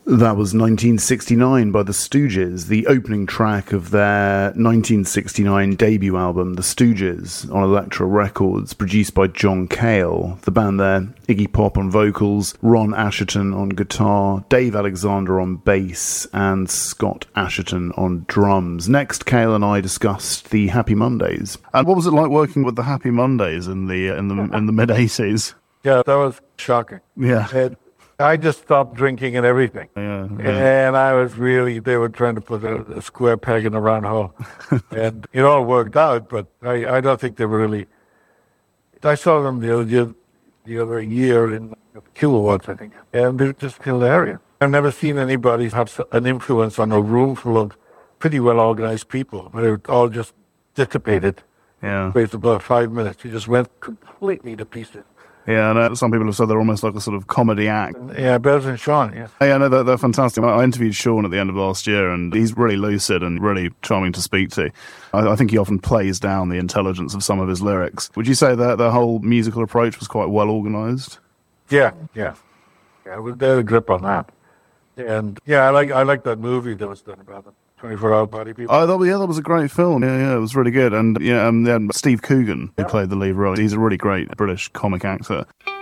That was 1969 by the Stooges, the opening track of their 1969 debut album, The Stooges, on Elektra Records, produced by John Cale. The band there, Iggy Pop on vocals, Ron Asheton on guitar, Dave Alexander on bass, and Scott Asheton on drums. Next, Cale and I discussed the Happy Mondays. And what was it like working with the Happy Mondays in the mid-80s? Yeah, that was shocking. Yeah. I just stopped drinking and everything. Yeah. And I was they were trying to put a square peg in a round hole. And it all worked out, but I don't think they were really... I saw them the other year in Kilowatts, I think, and they're just hilarious. I've never seen anybody have an influence on a room full of pretty well-organized people, but it all just dissipated. Yeah. Based about 5 minutes. It just went completely to pieces. Yeah, I know some people have said they're almost like a sort of comedy act. Yeah, Bez and Sean, yes. Yeah, no, they're fantastic. I interviewed Sean at the end of last year, and he's really lucid and really charming to speak to. I think he often plays down the intelligence of some of his lyrics. Would you say that their whole musical approach was quite well organised? Yeah. They had a grip on that. And yeah, I like that movie that was done about them. 24-Hour Body People. Oh, that was a great film. Yeah, it was really good. And Steve Coogan, who played the lead role, he's a really great British comic actor.